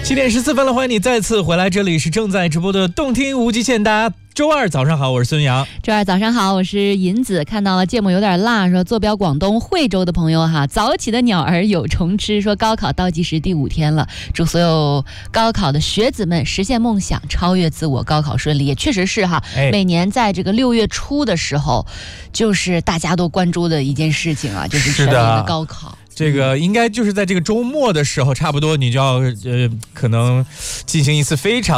7点14分了，欢迎你再次回来，这里是正在直播的动听无极限。大家周二早上好，我是孙阳。 周二早上好，我是银子。看到了芥末有点辣，说坐标广东惠州的朋友哈，早起的鸟儿有虫吃，说高考倒计时第5天了，祝所有高考的学子们实现梦想，超越自我，高考顺利。也确实是哈，每年在这个6月初的时候，就是大家都关注的一件事情啊，就是全民的高考。 这个应该就是在这个周末的时候，差不多你就要可能进行一次非常